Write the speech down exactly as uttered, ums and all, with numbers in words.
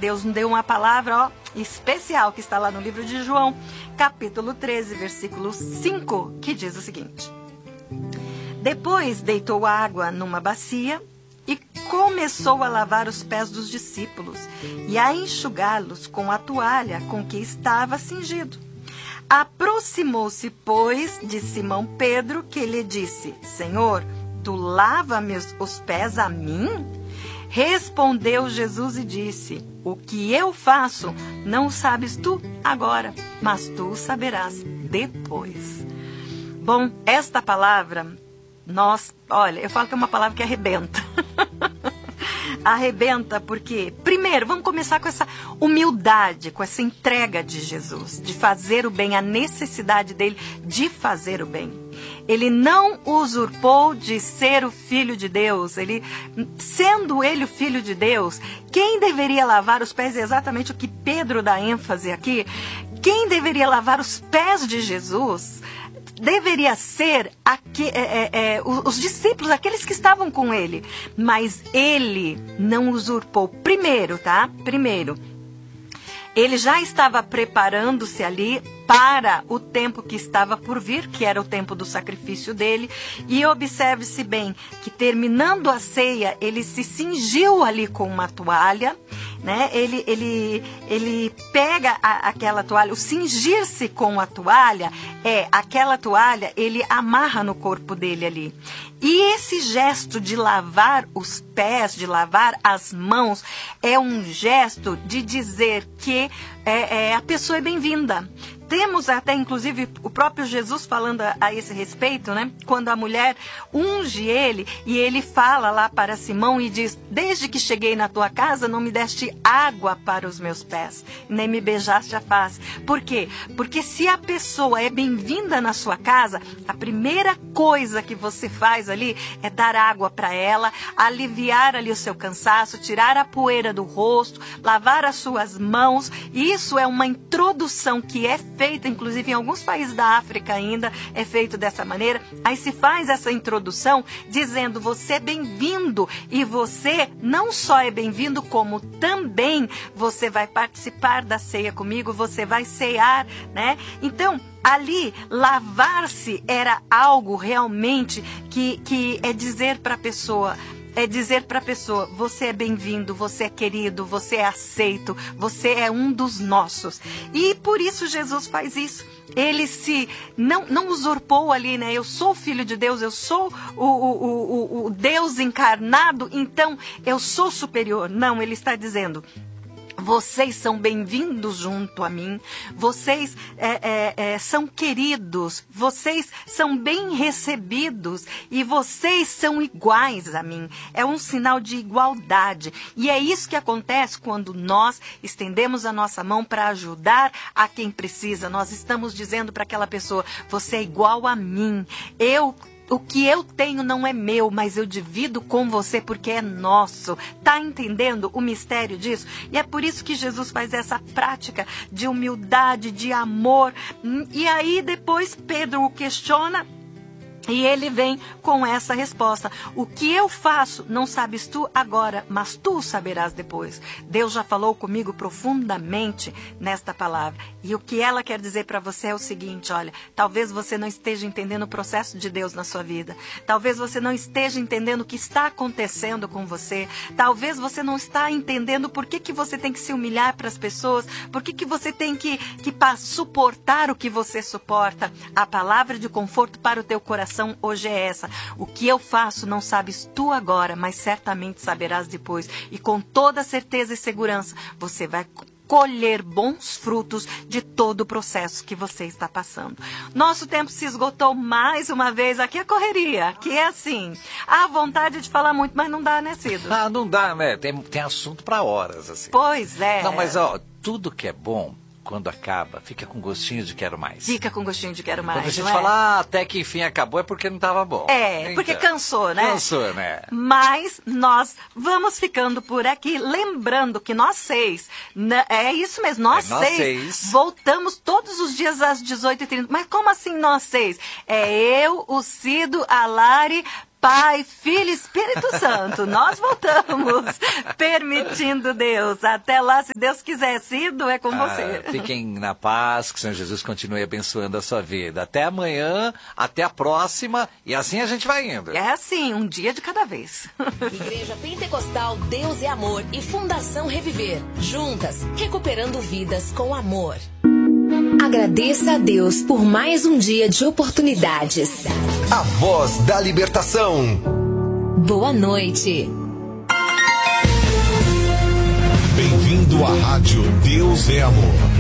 Deus nos deu uma palavra, ó, especial, que está lá no livro de João, capítulo treze, versículo cinco, que diz o seguinte: depois deitou água numa bacia e começou a lavar os pés dos discípulos e a enxugá-los com a toalha com que estava cingido. Aproximou-se, pois, de Simão Pedro, que lhe disse: Senhor, tu lava-me os pés a mim? Respondeu Jesus e disse: o que eu faço não sabes tu agora, mas tu saberás depois. Bom, esta palavra, nós, olha, eu falo que é uma palavra que arrebenta. Arrebenta porque, primeiro, vamos começar com essa humildade, com essa entrega de Jesus, de fazer o bem, a necessidade dele de fazer o bem. Ele não usurpou de ser o Filho de Deus. Ele, sendo ele o Filho de Deus, quem deveria lavar os pés é exatamente o que Pedro dá ênfase aqui. Quem deveria lavar os pés de Jesus deveria ser aqui, é, é, os discípulos, aqueles que estavam com ele. Mas ele não usurpou. Primeiro, tá? Primeiro, ele já estava preparando-se ali para o tempo que estava por vir, que era o tempo do sacrifício dele. E observe-se bem que, terminando a ceia, ele se cingiu ali com uma toalha, né? Ele, ele, ele pega a, aquela toalha, o cingir-se com a toalha, é aquela toalha, ele amarra no corpo dele ali. E esse gesto de lavar os pés, de lavar as mãos, é um gesto de dizer que é, é, a pessoa é bem-vinda. Temos até, inclusive, o próprio Jesus falando a, a esse respeito, né? Quando a mulher unge ele e ele fala lá para Simão e diz: desde que cheguei na tua casa não me deste água para os meus pés, nem me beijaste a face. Por quê? Porque se a pessoa é bem-vinda na sua casa, a primeira coisa que você faz ali é dar água para ela, aliviar ali o seu cansaço, tirar a poeira do rosto, lavar as suas mãos. Isso é uma introdução que é feita, inclusive em alguns países da África ainda é feito dessa maneira. Aí se faz essa introdução dizendo: você é bem-vindo, e você não só é bem-vindo, como também você vai participar da ceia comigo, você vai cear, né? Então, ali, lavar-se era algo realmente que, que é dizer para a pessoa, é dizer para a pessoa: você é bem-vindo, você é querido, você é aceito, você é um dos nossos. E por isso Jesus faz isso. Ele se não, não usurpou ali, né? Eu sou filho de Deus, eu sou o, o, o, o Deus encarnado, então eu sou superior. Não, ele está dizendo: vocês são bem-vindos junto a mim, vocês é, é, é, são queridos, vocês são bem recebidos e vocês são iguais a mim. É um sinal de igualdade. E é isso que acontece quando nós estendemos a nossa mão para ajudar a quem precisa. Nós estamos dizendo para aquela pessoa: você é igual a mim, eu O que eu tenho não é meu, mas eu divido com você porque é nosso. Tá entendendo o mistério disso? E é por isso que Jesus faz essa prática de humildade, de amor. E aí depois Pedro o questiona e ele vem com essa resposta: o que eu faço não sabes tu agora, mas tu saberás depois. Deus já falou comigo profundamente nesta palavra. E o que ela quer dizer para você é o seguinte: olha, talvez você não esteja entendendo o processo de Deus na sua vida. Talvez você não esteja entendendo o que está acontecendo com você. Talvez você não está entendendo por que, que você tem que se humilhar para as pessoas. Por que, que você tem que, que suportar o que você suporta. A palavra de conforto para o teu coração hoje é essa: o que eu faço não sabes tu agora, mas certamente saberás depois. E com toda certeza e segurança você vai colher bons frutos de todo o processo que você está passando. Nosso tempo se esgotou mais uma vez. Aqui é correria, aqui é assim, há vontade de falar muito, mas não dá, né, Cido? Ah, não dá, né? Tem, tem assunto para horas, assim. Pois é. Não, mas ó, tudo que é bom, quando acaba, fica com gostinho de quero mais. Fica com gostinho de quero mais. Quando a gente não fala, é? ah, até que enfim acabou, é porque não estava bom. É, então, porque cansou, né? Cansou, né? Mas nós vamos ficando por aqui, lembrando que nós seis, né, é isso mesmo, nós, é nós seis, seis, voltamos todos os dias às dezoito e trinta. Mas como assim nós seis? É eu, o Cido, a Lari, Pai, Filho e Espírito Santo. Nós voltamos, permitindo Deus. Até lá, se Deus quiser, Cido, é com Ah, você. fiquem na paz, que o Senhor Jesus continue abençoando a sua vida. Até amanhã, até a próxima, e assim a gente vai indo. É assim, um dia de cada vez. Igreja Pentecostal Deus é Amor e Fundação Reviver. Juntas, recuperando vidas com amor. Agradeça a Deus por mais um dia de oportunidades. A voz da libertação. Boa noite. Bem-vindo à Rádio Deus é Amor.